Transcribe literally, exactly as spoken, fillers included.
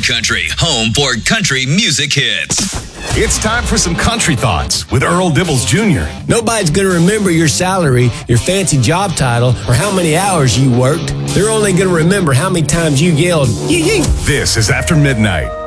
Country, home for country music hits. It's time for some country thoughts with Earl Dibbles Junior Nobody's going to remember your salary, your fancy job title, or how many hours you worked. They're only going to remember how many times you yelled, yee yee. This is After Midnight.